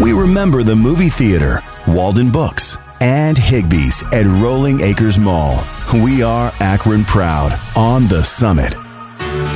We remember the movie theater, Walden Books, and Higbee's at Rolling Acres Mall. We are Akron proud on the Summit.